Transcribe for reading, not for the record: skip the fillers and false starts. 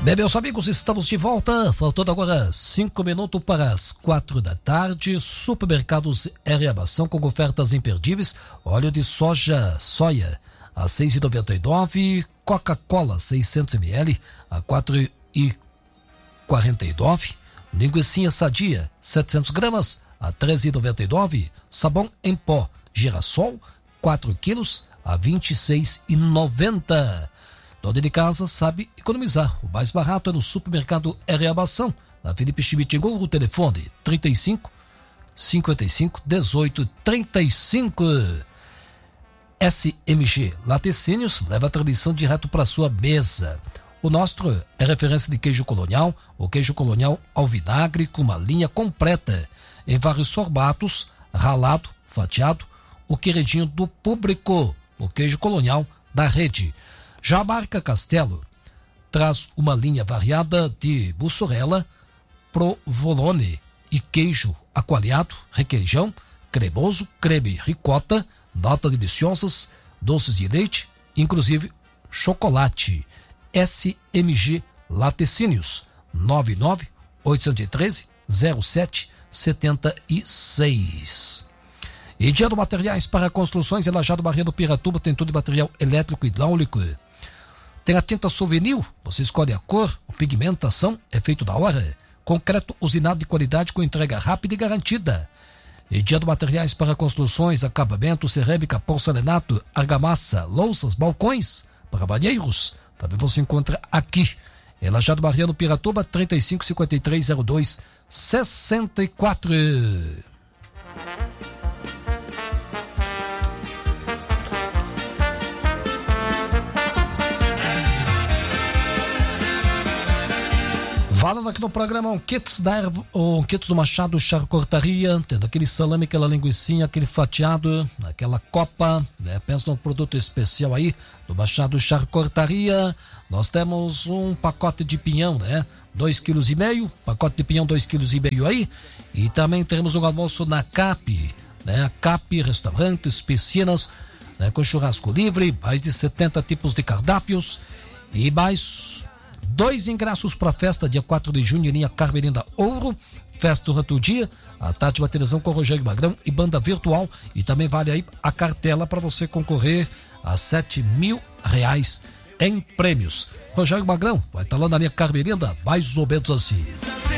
Bem, meus amigos, estamos de volta, faltando agora 5 minutos para as 4 da tarde. Supermercados Reabação com ofertas imperdíveis. Óleo de soja, soia a 6,99, Coca-Cola 600 ml a 4,49, linguiça sadia 700 gramas a 13,99, sabão em pó Girassol 4 quilos a 26,90. Dona de casa sabe economizar. O mais barato é no Supermercado Reabação, na Felipe Schmidt, o telefone 35 55 18 35. SMG Laticínios leva a tradição direto para sua mesa. O nosso é referência de queijo colonial, o queijo colonial ao vinagre com uma linha completa em vários formatos, ralado, fatiado, o queridinho do público, o queijo colonial da rede. Já a marca Castelo traz uma linha variada de mussarela, provolone e queijo aqualhado, requeijão, cremoso, creme ricota, nata deliciosas, doces de leite, inclusive chocolate. SMG Laticínios 99-813-0776. E Dia do Materiais para Construções, Elajado Barreiro Piratuba, tem tudo de material elétrico e hidráulico. Tem a tinta Souvenir, você escolhe a cor, a pigmentação é feito da hora. Concreto usinado de qualidade com entrega rápida e garantida. E Dia do Materiais para Construções, acabamento, cerâmica, porcelanato, argamassa, louças, balcões para banheiros. Também você encontra aqui. Elajado Barreiro Piratuba, 35530264. Falando aqui no programa, um kits do Machado Charcutaria, tendo aquele salame, aquela linguicinha, aquele fatiado, aquela copa, né? Pensa num produto especial aí do Machado Charcutaria. Nós temos um pacote de pinhão, né? 2,5 kg, pacote de pinhão 2,5 kg aí. E também teremos um almoço na CAP, né? CAP, restaurantes, piscinas, né? Com churrasco livre, mais de 70 tipos de cardápios e mais 2 ingressos para a festa, dia 4 de junho, em linha Carmelinda Ouro. Festa durante o dia, à tarde, baterização com Rogério Magrão e banda virtual. E também vale aí a cartela para você concorrer a R$7.000 em prêmios. Rogério Magrão vai estar lá na linha Carmelinda, mais ou menos assim.